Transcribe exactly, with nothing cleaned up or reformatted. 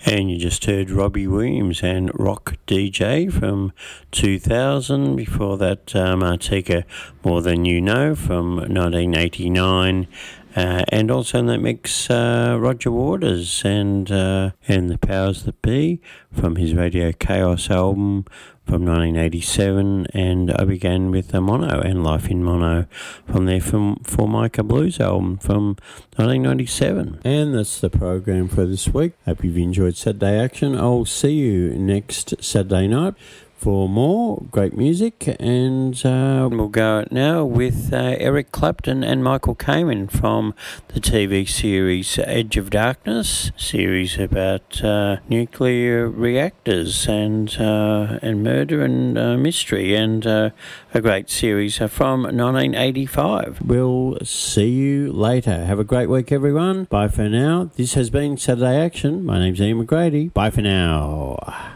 And you just heard Robbie Williams and Rock D J from two thousand. Before that, uh, Martika, More Than You Know from nineteen eighty-nine. Uh, and also in that mix, uh, Roger Waters and uh, and the Powers That Be from his Radio Chaos album from nineteen eighty-seven. And I began with the Mono and Life in Mono from their from Formica Blues album from nineteen ninety-seven. And that's the program for this week. Hope you've enjoyed Saturday Action. I'll see you next Saturday night for more great music, and uh, we'll go out now with uh, Eric Clapton and Michael Kamen from the T V series Edge of Darkness, series about uh, nuclear reactors and uh, and murder and uh, mystery, and uh, a great series from nineteen eighty-five. We'll see you later. Have a great week, everyone. Bye for now. This has been Saturday Action. My name's Ian McGrady. Bye for now.